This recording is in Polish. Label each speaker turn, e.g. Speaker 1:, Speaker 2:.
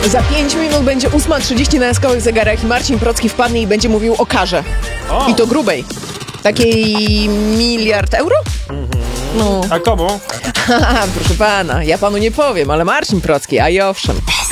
Speaker 1: Za 5 minut będzie 8:30 na jaskowych zegarach i Marcin Procki wpadnie i będzie mówił o karze.
Speaker 2: O.
Speaker 1: I to grubej. Takiej 1 miliard euro? No.
Speaker 2: A komu?
Speaker 1: Haha, proszę pana, ja panu nie powiem, ale Marcin Procki, a i owszem.